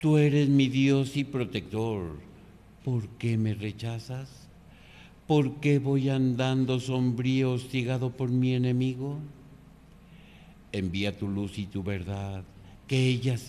Tú eres mi Dios y protector. ¿Por qué me rechazas? ¿Por qué voy andando sombrío, hostigado por mi enemigo? Envía tu luz y tu verdad, que ellas